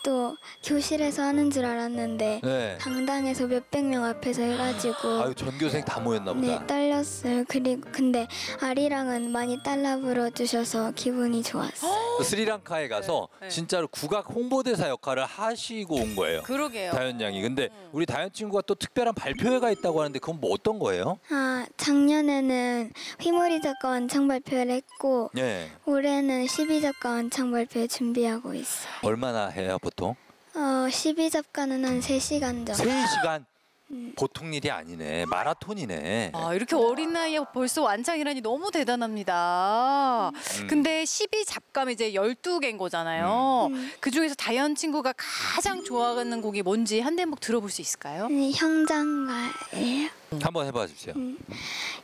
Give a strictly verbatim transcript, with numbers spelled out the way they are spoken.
또 교실에서 하는 줄 알았는데 네. 강당에서 몇백 명 앞에서 해가지고 아유 전교생 다 모였나 보다. 네, 떨렸어요. 그리고 근데 아리랑은 많이 따라 불러주셔서 기분이 좋았어요. 스리랑카에 가서 네. 진짜로 국악 홍보대사 역할을 하시고 온 거예요. 그러게요. 다현 양이. 근데 우리 다현 친구가 또 특별한 발표회가 있다고 하는데 그건 뭐 어떤 거예요? 아, 작년에는 휘몰이 작가 완창 발표를 했고 예. 올해는 십이 작가 완창 발표 준비하고 있어요. 얼마나 해요 보통? 어, 십이 작가는 한 세 시간 정도. 세 시간. 보통 일이 아니네. 마라톤이네. 아, 이렇게 어린 나이에 벌써 완창이라니 너무 대단합니다. 음. 근데 십이 잡감 이제 열두 개인 거잖아요. 음. 그중에서 다현 친구가 가장 좋아하는 곡이 뭔지 한 대목 들어볼 수 있을까요? 네, 형장가예요. 한번 해봐 주세요.